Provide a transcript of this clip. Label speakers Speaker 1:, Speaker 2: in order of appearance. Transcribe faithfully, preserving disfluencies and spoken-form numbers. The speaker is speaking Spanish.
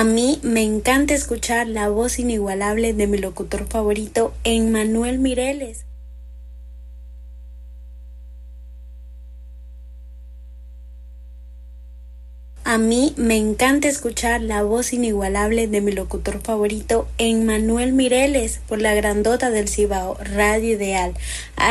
Speaker 1: A mí me encanta escuchar la voz inigualable de mi locutor favorito, Emmanuel Mireles. A mí me encanta escuchar la voz inigualable de mi locutor favorito, Emmanuel Mireles, por la grandota del Cibao, Radio Ideal.